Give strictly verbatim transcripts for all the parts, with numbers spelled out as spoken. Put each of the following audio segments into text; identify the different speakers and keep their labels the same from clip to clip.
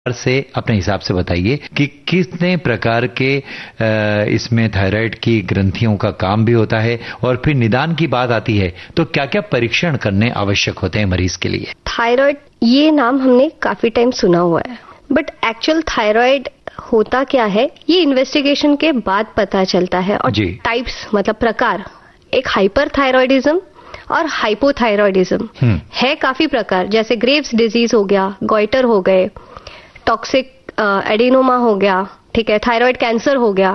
Speaker 1: से अपने हिसाब से बताइए कि कितने प्रकार के इसमें थायराइड की ग्रंथियों का काम भी होता है, और फिर निदान की बात आती है तो क्या क्या परीक्षण करने आवश्यक होते हैं मरीज के लिए?
Speaker 2: थायराइड ये नाम हमने काफी टाइम सुना हुआ है, बट एक्चुअल थायराइड होता क्या है ये इन्वेस्टिगेशन के बाद पता चलता है। और टाइप्स मतलब प्रकार, एक हाइपर थायराइडिज्म और हाइपोथायराइडिज्म है काफी प्रकार, जैसे ग्रेव्स डिजीज हो गया, गॉइटर हो गए, टॉक्सिक एडिनोमा हो गया, ठीक है, थायराइड कैंसर हो गया।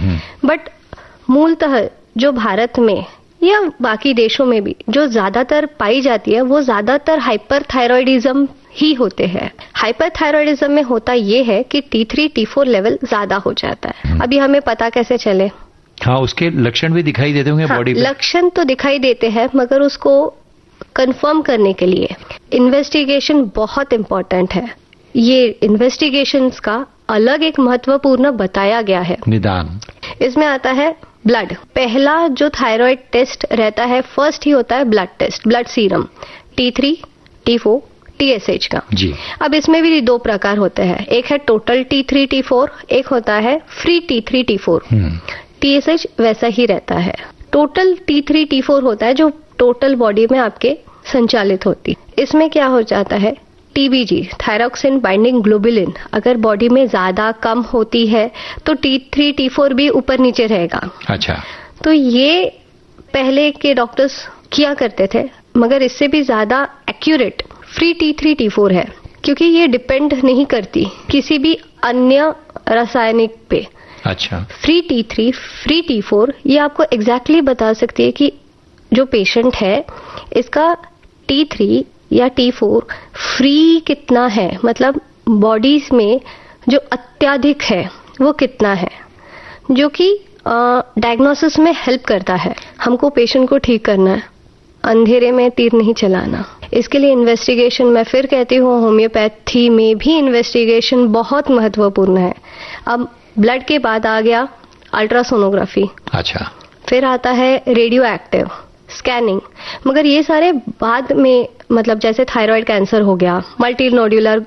Speaker 2: बट मूलतः जो भारत में या बाकी देशों में भी जो ज्यादातर पाई जाती है वो ज्यादातर हाइपर थायराइडिज्म ही होते हैं। हाइपर थायराइडिज्म में होता ये है कि T three T four level ज्यादा हो जाता है। अभी हमें पता कैसे चले?
Speaker 1: हाँ, उसके लक्षण भी दिखाई देते होंगे बॉडी पे।
Speaker 2: लक्षण तो दिखाई देते हैं, मगर उसको कंफर्म करने के लिए इन्वेस्टिगेशन बहुत इंपॉर्टेंट है। ये इन्वेस्टिगेशंस का अलग एक महत्वपूर्ण बताया गया है।
Speaker 1: निदान
Speaker 2: इसमें आता है ब्लड। पहला जो थायराइड टेस्ट रहता है फर्स्ट ही होता है blood test, blood serum T three T four T S H का
Speaker 1: जी।
Speaker 2: अब इसमें भी दो प्रकार होते हैं, एक है total T three T four, एक होता है free T three T four. T S H वैसा ही रहता है। Total T three T four होता है जो टोटल बॉडी में आपके संचालित होती। इसमें क्या हो जाता है, टी बी जी थायरॉक्सिन बाइंडिंग ग्लोबुलिन अगर बॉडी में ज्यादा कम होती है तो टी थ्री टी फोर भी ऊपर नीचे रहेगा।
Speaker 1: अच्छा,
Speaker 2: तो ये पहले के डॉक्टर्स किया करते थे, मगर इससे भी ज्यादा accurate free T three T four है, क्योंकि ये डिपेंड नहीं करती किसी भी अन्य रासायनिक पे।
Speaker 1: अच्छा,
Speaker 2: free T three free T four ये आपको एग्जैक्टली exactly बता सकती है कि जो पेशेंट है इसका टी थ्री या टी फोर फ्री कितना है, मतलब बॉडीज में जो अत्यधिक है वो कितना है, जो कि डायग्नोसिस में हेल्प करता है। हमको पेशेंट को ठीक करना है, अंधेरे में तीर नहीं चलाना। इसके लिए इन्वेस्टिगेशन, मैं फिर कहती हूँ होम्योपैथी में भी इन्वेस्टिगेशन बहुत महत्वपूर्ण है। अब ब्लड के बाद आ गया अल्ट्रासोनोग्राफी।
Speaker 1: अच्छा,
Speaker 2: फिर आता है रेडियो एक्टिव स्कैनिंग, मगर ये सारे बाद में, मतलब जैसे थायराइड कैंसर हो गया, मल्टी नोड्यूलर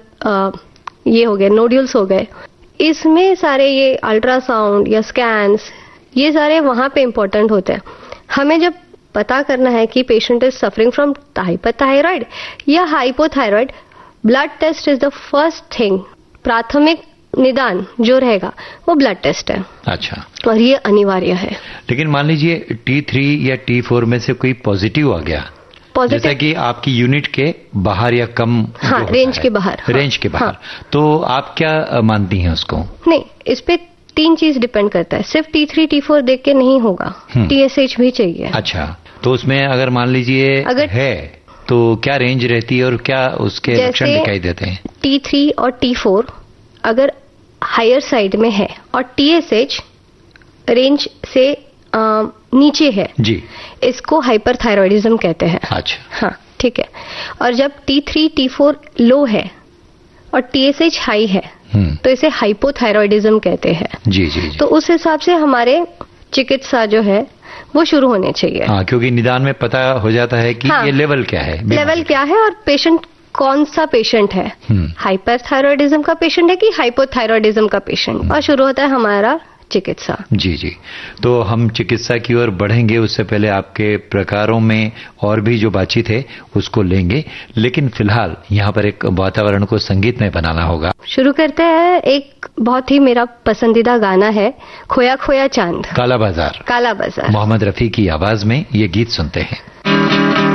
Speaker 2: ये हो गए, नोड्यूल्स हो गए, इसमें सारे ये अल्ट्रासाउंड या स्कैन्स ये सारे वहां पे इंपॉर्टेंट होते हैं। हमें जब पता करना है कि patient is suffering from hyperthyroid या hypothyroid, blood test is the first thing. प्राथमिक निदान जो रहेगा वो ब्लड टेस्ट है।
Speaker 1: अच्छा,
Speaker 2: और ये अनिवार्य है।
Speaker 1: लेकिन मान लीजिए टी थ्री या टी फोर में से कोई पॉजिटिव आ गया, जैसा कि आपकी यूनिट के बाहर या कम,
Speaker 2: हाँ, रेंज के बाहर,
Speaker 1: रेंज हाँ, के बाहर, हाँ, तो आप क्या मानती हैं उसको?
Speaker 2: नहीं, इस पे तीन चीज डिपेंड करता है, सिर्फ टी थ्री टी फोर देख के नहीं होगा, टी एस एच भी चाहिए।
Speaker 1: अच्छा, तो उसमें अगर मान लीजिए अगर है तो क्या रेंज रहती है और क्या उसके लक्षण दिखाई देते हैं?
Speaker 2: टी थ्री और टी फोर अगर हायर साइड में है और टी एस एच रेंज से आ, नीचे है जी, इसको हाइपरथायराइडिज्म कहते हैं।
Speaker 1: अच्छा,
Speaker 2: हाँ, ठीक है। और जब टी थ्री टी फोर लो है और टी एस एच हाई है तो इसे हाइपोथायराइडिज्म कहते हैं।
Speaker 1: जी, जी, जी।
Speaker 2: तो उस हिसाब से हमारे चिकित्सा जो है वो शुरू होने चाहिए।
Speaker 1: हाँ, क्योंकि निदान में पता हो जाता है कि हाँ, ये लेवल क्या है,
Speaker 2: लेवल क्या है, और पेशेंट कौन सा पेशेंट है, हाइपरथायराइडिज्म का पेशेंट है कि हाइपोथायराइडिज्म का पेशेंट, और शुरू होता है हमारा चिकित्सा।
Speaker 1: जी जी, तो हम चिकित्सा की ओर बढ़ेंगे, उससे पहले आपके प्रकारों में और भी जो बातचीत है उसको लेंगे, लेकिन फिलहाल यहाँ पर एक वातावरण को संगीत में बनाना होगा।
Speaker 2: शुरू करते हैं, एक बहुत ही मेरा पसंदीदा गाना है, खोया खोया चांद,
Speaker 1: काला बाजार,
Speaker 2: काला बाजार,
Speaker 1: मोहम्मद रफी की आवाज में ये गीत सुनते हैं।